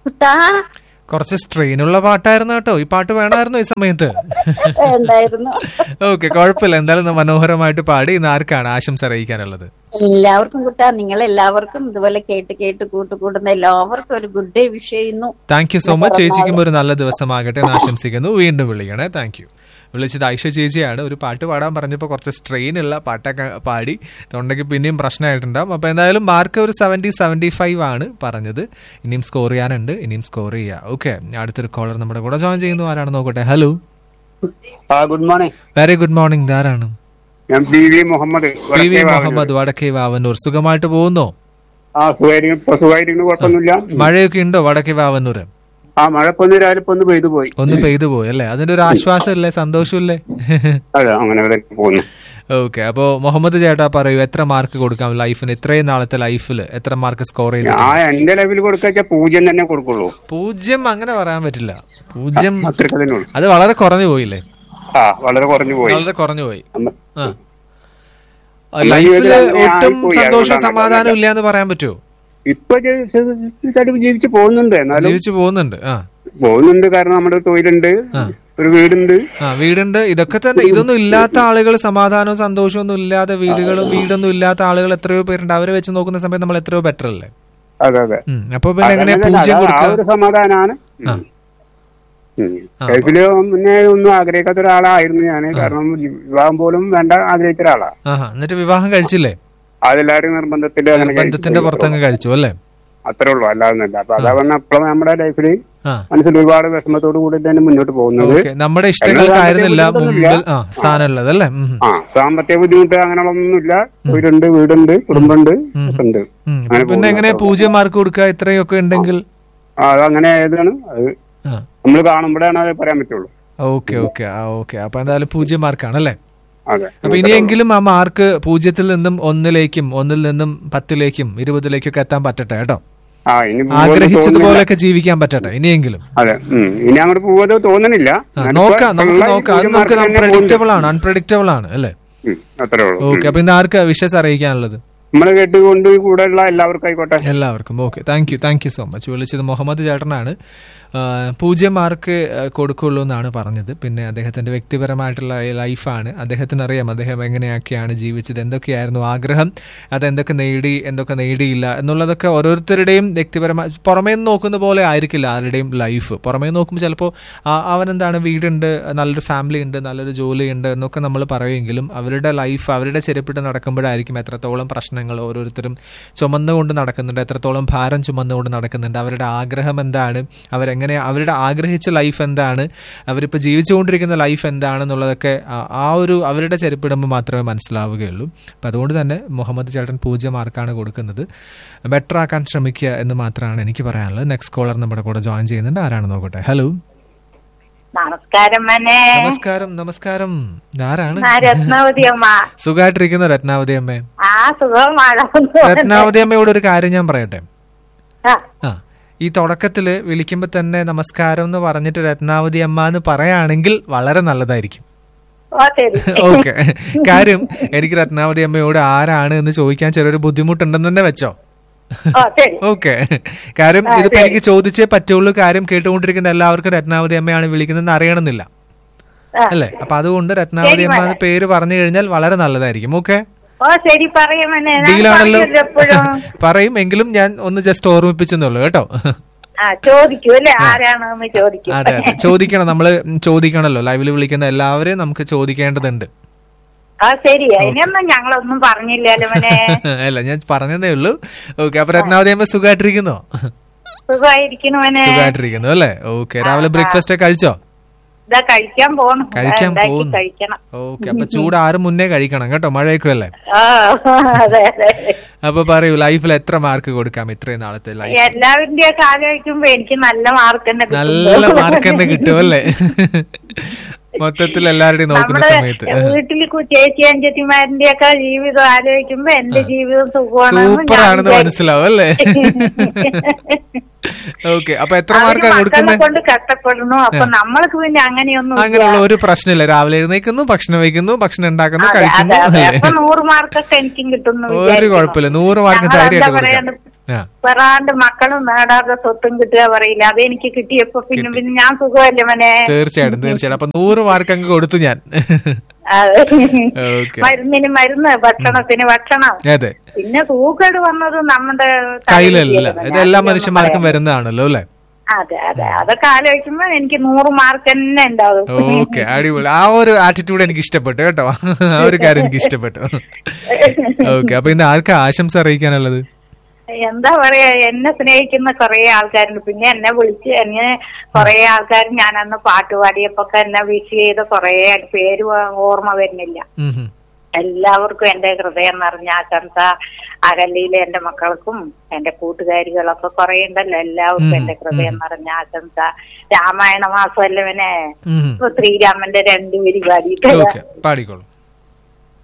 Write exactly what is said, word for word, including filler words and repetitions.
കുട്ടാ കുറച്ച് സ്ട്രെയിനുള്ള പാട്ടായിരുന്നു കേട്ടോ. ഈ പാട്ട് വേണമായിരുന്നു ഈ സമയത്ത്. ഉണ്ടായിരുന്നു. ഓക്കെ, കുഴപ്പമില്ല. എന്തായാലും മനോഹരമായിട്ട് പാടി. ഇന്ന് ആർക്കാണ് ആശംസ അറിയിക്കാനുള്ളത്? എല്ലാവർക്കും കുട്ടാ, നിങ്ങൾ എല്ലാവർക്കും ഇതുപോലെ കേട്ട് കേട്ട് കൂട്ടുകൂടുന്ന എല്ലാവർക്കും ഒരു ഗുഡ് ഡേ വിഷ് ചെയ്യുന്നു. Thank you so much. ചേച്ചിക്കും ഒരു നല്ല ദിവസമാകട്ടെ എന്ന് ആശംസിക്കുന്നു. വീണ്ടും വിളിക്കണേ. Thank you. വിളിച്ചത് ഐഷ ചേച്ചിയാണ്. ഒരു പാട്ട് പാടാൻ പറഞ്ഞപ്പോൾ കുറച്ച് സ്ട്രെയിൻ ഉള്ള പാട്ടൊക്കെ പാടി തൊണ്ടയ്ക്ക് പിന്നെയും പ്രശ്നമായിട്ടുണ്ടാവും. അപ്പോൾ എന്തായാലും മാർക്ക് ഒരു സെവൻറ്റി സെവൻറ്റി ഫൈവ് ആണ് പറഞ്ഞത്. ഇനിയും സ്കോർ ചെയ്യാനുണ്ട്, ഇനിയും സ്കോർ ചെയ്യുക. ഓക്കെ, അടുത്തൊരു കോളർ നമ്മുടെ കൂടെ ജോയിൻ ചെയ്യുന്നു. ആരാണ് നോക്കട്ടെ? Hello, good morning. Very good morning. ആരാണ്? മുഹമ്മദ് മുഹമ്മദ്, വടക്കേ വാവന്നൂർ. സുഖമായിട്ട് പോകുന്നോ? മഴയൊക്കെ ഉണ്ടോ വടക്കേ വാവന്നൂര്? ആ മഴ പൊന്ന് രാവിലെ ഒന്ന് പെയ്തു പോയി. ഒന്ന് പെയ്തു പോയി അല്ലേ? അതിന്റെ ഒരു ആശ്വാസമല്ലേ, സന്തോഷമല്ലേ? അങ്ങനെ പോകുന്നു. ഓക്കെ, അപ്പോ മുഹമ്മദ് ചേട്ടാ പറയൂ, എത്ര മാർക്ക് കൊടുക്കാം ലൈഫിന്? ഇത്രയും നാളത്തെ ലൈഫിൽ എത്ര മാർക്ക് സ്കോർ ചെയ്തു? എന്റെ ലൈഫിൽ കൊടുക്കാ പൂജ്യം തന്നെ കൊടുക്കുള്ളൂ. പൂജ്യം അങ്ങനെ പറയാൻ പറ്റില്ല. പൂജ്യം അത് വളരെ കുറഞ്ഞു പോയില്ലേ? ആ വളരെ കുറഞ്ഞു പോയി, വളരെ കുറഞ്ഞു പോയി. ലൈഫില് ഒട്ടും സന്തോഷം സമാധാനം ഇല്ല എന്ന് പറയാൻ പറ്റുമോ? ഇപ്പൊ ജീവിച്ചു പോകുന്നുണ്ട്, എന്നാലും ജീവിച്ചു പോകുന്നുണ്ട് പോകുന്നുണ്ട് കാരണം നമ്മുടെ തൊഴിലുണ്ട്, ഒരു വീടുണ്ട്. ആ വീടുണ്ട്. ഇതൊക്കെ തന്നെ. ഇതൊന്നും ഇല്ലാത്ത ആളുകൾ, സമാധാനവും സന്തോഷവും ഒന്നും ഇല്ലാത്ത വീടുകളും വീടൊന്നും ഇല്ലാത്ത ആളുകൾ എത്രയോ പേരുണ്ട്. അവരെ വെച്ച് നോക്കുന്ന സമയത്ത് നമ്മൾ എത്രയോ ബെറ്റർ അല്ലേ? അതെ അതെ. അപ്പൊ പിന്നെ എങ്ങനെ പൂജ്യം കൊടുക്കുക? ഒരു സമാധാനമാണ്. ലൈഫില് മുന്നേ ഒന്നും ആഗ്രഹിക്കാത്ത ഒരാളായിരുന്നു ഞാന്. കാരണം വിവാഹം പോലും വേണ്ട ആഗ്രഹിച്ച ഒരാളാ. എന്നിട്ട് വിവാഹം കഴിച്ചില്ലേ? അതെല്ലാരും നിർബന്ധത്തിന്റെ ബന്ധത്തിന്റെ പുറത്തങ്ങ് കഴിച്ചു അല്ലേ? അത്രേ ഉള്ളൂ, അല്ലാതൊന്നുമില്ല. അപ്പൊ അതാ പറഞ്ഞ അപ്പോഴും നമ്മുടെ ലൈഫില് മനസ്സിൽ ഒരുപാട് വിഷമത്തോട് കൂടി തന്നെ മുന്നോട്ട് പോകുന്നത്. നമ്മുടെ ഇഷ്ടങ്ങൾക്കായിരുന്നില്ല മുമ്പിൽ സ്ഥാനമുള്ളത് അല്ലേ? ആ സാമ്പത്തിക ബുദ്ധിമുട്ട് അങ്ങനെയുള്ളതൊന്നുമില്ല. വീടുണ്ട്, വീടുണ്ട്, കുടുംബമുണ്ട്, ഉണ്ട്. പിന്നെ എങ്ങനെ പൂജ്യം മാർക്ക് കൊടുക്കുക ഇത്രയൊക്കെ ഉണ്ടെങ്കിൽ? അതങ്ങനെ ഏതാണ് അത് നമ്മൾ കാണുമ്പോഴാണ് അത് പറയാൻ പറ്റുള്ളൂ. Okay okay okay. അപ്പൊ എന്തായാലും പൂജ്യം മാർക്കാണ് അല്ലേ? അപ്പൊ ഇനിയെങ്കിലും ആ മാർക്ക് പൂജ്യത്തിൽ നിന്നും ഒന്നിലേക്കും ഒന്നിൽ നിന്നും പത്തിലേക്കും ഇരുപതിലേക്കും ഒക്കെ എത്താൻ പറ്റട്ടെ കേട്ടോ. ആഗ്രഹിച്ചതുപോലെയൊക്കെ ജീവിക്കാൻ പറ്റട്ടെ ഇനിയെങ്കിലും. അതെ, ഇനി അങ്ങോട്ട് പോകാതെ തോന്നുന്നില്ല. നോക്കാം, നമുക്ക് നോക്കാം. അത് നമുക്ക് അൺപ്രഡിക്റ്റബിൾ ആണ്, അൺപ്രഡിക്റ്റബിൾ ആണ് അല്ലേ? ഓക്കെ, അപ്പൊ ഇന്ന് ആർക്കാ വിഷസ് അറിയിക്കാനുള്ളത്? നമ്മളെ കേട്ടുകൊണ്ട് കൂടെയുള്ള എല്ലാവർക്കും ആയിക്കോട്ടെ. എല്ലാവർക്കും. Okay, thank you thank you so much. വിളിച്ചത് മുഹമ്മദ് ചേട്ടനാണ്. പൂജ്യം മാർക്ക് കൊടുക്കുള്ളൂ എന്നാണ് പറഞ്ഞത്. പിന്നെ അദ്ദേഹത്തിന്റെ വ്യക്തിപരമായിട്ടുള്ള ലൈഫാണ്. അദ്ദേഹത്തിന് അറിയാം അദ്ദേഹം എങ്ങനെയൊക്കെയാണ് ജീവിച്ചത്, എന്തൊക്കെയായിരുന്നു ആഗ്രഹം, അതെന്തൊക്കെ നേടി, എന്തൊക്കെ നേടിയില്ല എന്നുള്ളതൊക്കെ ഓരോരുത്തരുടെയും വ്യക്തിപരമായി. പുറമേ നിന്ന് നോക്കുന്ന പോലെ ആയിരിക്കില്ല ആരുടെയും ലൈഫ്. പുറമേ നോക്കുമ്പോൾ ചിലപ്പോൾ അവനെന്താണ് വീടുണ്ട്, നല്ലൊരു ഫാമിലി ഉണ്ട്, നല്ലൊരു ജോലി ഉണ്ട് എന്നൊക്കെ നമ്മൾ പറയുമെങ്കിലും അവരുടെ ലൈഫ് അവരുടെ ചെരുപ്പിട്ട് നടക്കുമ്പോഴായിരിക്കും എത്രത്തോളം പ്രശ്നങ്ങൾ ഓരോരുത്തരും ചുമന്നുകൊണ്ട് നടക്കുന്നുണ്ട്, എത്രത്തോളം ഭാരം ചുമന്നുകൊണ്ട് നടക്കുന്നുണ്ട്, അവരുടെ ആഗ്രഹം എന്താണ്, അവരെങ്ങനെ അവരുടെ ആഗ്രഹിച്ച ലൈഫ് എന്താണ്, അവരിപ്പോൾ ജീവിച്ചുകൊണ്ടിരിക്കുന്ന ലൈഫ് എന്താണെന്നുള്ളതൊക്കെ ആ ഒരു അവരുടെ ചെരുപ്പിടുമ്പോൾ മാത്രമേ മനസ്സിലാവുകയുള്ളൂ. അപ്പം അതുകൊണ്ട് തന്നെ മുഹമ്മദ് ചേട്ടൻ പൂജ്യം മാർക്കാണ് കൊടുക്കുന്നത്. ബെറ്റർ ആക്കാൻ ശ്രമിക്കുക എന്ന് മാത്രമാണ് എനിക്ക് പറയാനുള്ളത്. നെക്സ്റ്റ് കോളർ നമ്മുടെ കൂടെ ജോയിൻ ചെയ്യുന്നുണ്ട്. ആരാണ് നോക്കട്ടെ? ഹലോ, നമസ്കാരം. നമസ്കാരം. നമസ്കാരം. ആരാണ്? രത്നാവതി അമ്മ. സുഖമായിട്ടിരിക്കുന്ന രത്നാവതി അമ്മേ? ആ സുഖമാണ്. രത്നാവതി അമ്മയോട് ഒരു കാര്യം ഞാൻ പറയട്ടെ. ആ ഈ തുടക്കത്തില് വിളിക്കുമ്പോ തന്നെ നമസ്കാരം എന്ന് പറഞ്ഞിട്ട് രത്നാവതി അമ്മ എന്ന് പറയുകയാണെങ്കിൽ വളരെ നല്ലതായിരിക്കും. ഓക്കെ, കാര്യം എനിക്ക് രത്നാവതി അമ്മയോട് ആരാണ് എന്ന് ചോദിക്കാൻ ചെറിയൊരു ബുദ്ധിമുട്ടുണ്ടെന്ന് തന്നെ വെച്ചോ. ഓക്കെ, കാര്യം ഇതിപ്പോ എനിക്ക് ചോദിച്ചേ പറ്റുള്ളൂ. കാര്യം കേട്ടുകൊണ്ടിരിക്കുന്ന എല്ലാവർക്കും രത്നാവതി അമ്മയാണ് വിളിക്കുന്നതെന്ന് അറിയണമെന്നില്ല അല്ലേ? അപ്പൊ അതുകൊണ്ട് രത്നാവതി അമ്മ എന്ന് പേര് പറഞ്ഞു കഴിഞ്ഞാൽ വളരെ നല്ലതായിരിക്കും. ഓക്കെ, ഡീലാണല്ലോ. പറയും, എങ്കിലും ഞാൻ ഒന്ന് ജസ്റ്റ് ഓർമ്മിപ്പിച്ചെന്നുള്ളൂ കേട്ടോ. അതെ അതെ, ചോദിക്കണം. നമ്മള് ചോദിക്കണല്ലോ, ലൈവില് വിളിക്കുന്ന എല്ലാവരെയും നമുക്ക് ചോദിക്കേണ്ടതുണ്ട്. ഞങ്ങളൊന്നും പറഞ്ഞില്ലല്ലോ. അല്ല, ഞാൻ പറഞ്ഞതേ ഉള്ളൂ. ഓക്കെ, അപ്പൊ രത്നാവതി അമ്മ സുഖമായിട്ടിരിക്കുന്നോ? സുഖമായിട്ടിരിക്കുന്നു അല്ലേ? ഓക്കെ, രാവിലെ ബ്രേക്ക്ഫാസ്റ്റ് ഒക്കെ കഴിച്ചോ? കഴിക്കാൻ പോകുന്നു. കഴിക്കാൻ പോകുന്നു. ഓക്കെ, അപ്പൊ ചൂട് ആരും മുന്നേ കഴിക്കണം കേട്ടോ, മഴയൊക്കെ അല്ലേ? അപ്പൊ പറയൂ, ലൈഫിൽ എത്ര മാർക്ക് കൊടുക്കാം ഇത്രയും നാളത്തെ ലൈഫ്? എല്ലാവരുടെയും ഒക്കെ ആലോചിക്കുമ്പോ എനിക്ക് നല്ല മാർക്ക് തന്നെ നല്ല മാർക്ക് തന്നെ കിട്ടും അല്ലേ? മൊത്തത്തിൽ എല്ലാവരുടെയും നോക്കുന്ന സമയത്ത് വീട്ടിൽ ചേച്ചി അഞ്ചത്തിമാരുടെ ഒക്കെ ജീവിതം ആലോചിക്കുമ്പോ എന്റെ ജീവിതം സൂപ്പറാണെന്ന് മനസ്സിലാവും അല്ലേ? ഓക്കെ, അപ്പൊ എത്ര മാർക്കാണ് കൊടുക്കുന്നത്? കൊണ്ട് കഷ്ടപ്പെടുന്നു. അപ്പൊ നമ്മൾക്ക് പിന്നെ അങ്ങനെയൊന്നും അങ്ങനെയുള്ള ഒരു പ്രശ്നമില്ല. രാവിലെ എഴുന്നേക്കുന്നു, ഭക്ഷണം വയ്ക്കുന്നു, ഭക്ഷണം ഉണ്ടാക്കുന്നു, കഴിക്കുന്നു. നൂറ് മാർക്കൊക്കെ എനിക്കും കിട്ടുന്നു. ഒരു കുഴപ്പമില്ല, നൂറ് മാർക്ക് ധൈര്യമായിട്ട് കൊടുക്കാം. പെറാണ്ട് മക്കളും നേടാതെ സ്വത്തും കിട്ടുക പറയില്ല. അതെനിക്ക് കിട്ടിയപ്പോ പിന്നെ പിന്നെ ഞാൻ സുഖമല്ലേ മനെ. തീർച്ചയായിട്ടും തീർച്ചയായിട്ടും. അപ്പൊ നൂറ് മാർക്ക് അങ്ങ് കൊടുത്തു ഞാൻ. മരുന്നിന് മരുന്ന്, ഭക്ഷണത്തിന് ഭക്ഷണം. അതെ, പിന്നെ തൂക്കേട് വന്നത് നമ്മുടെ കയ്യിലല്ല, ഇത് എല്ലാ മനുഷ്യന്മാർക്കും വരുന്നതാണല്ലോ അല്ലെ. അതെ അതെ, അതൊക്കെ ആലോചിക്കുമ്പോ എനിക്ക് നൂറ് മാർക്ക് തന്നെ ഉണ്ടാവും. ഓക്കെ, അടിപൊളി. ആ ഒരു ആറ്റിറ്റ്യൂഡ് എനിക്ക് ഇഷ്ടപ്പെട്ടു കേട്ടോ, ആ ഒരു കാര്യം എനിക്ക് ഇഷ്ടപ്പെട്ടു. ഓക്കെ, അപ്പൊ ഇന്ന് ആർക്കാ ആശംസ അറിയിക്കാനുള്ളത്? എന്താ പറയാ, എന്നെ സ്നേഹിക്കുന്ന കൊറേ ആൾക്കാരുണ്ട്. പിന്നെ എന്നെ വിളിച്ച് എന്നെ കൊറേ ആൾക്കാർ ഞാൻ അന്ന് പാട്ട് പാടിയപ്പോ എന്നെ വിഷ് ചെയ്ത കൊറേ പേര് ഓർമ്മ വരുന്നില്ല. എല്ലാവർക്കും എന്റെ ഹൃദയം നിറഞ്ഞ ആശംസ. അകലിയിലെ എന്റെ മക്കൾക്കും എന്റെ കൂട്ടുകാരികളൊക്കെ കൊറേ ഉണ്ടല്ലോ, എല്ലാവർക്കും എന്റെ ഹൃദയം നിറഞ്ഞ ആശംസ. രാമായണ മാസമല്ലേ, ശ്രീരാമന്റെ രണ്ടു വരി പാടിയിട്ട് പാടിക്കോളൂ.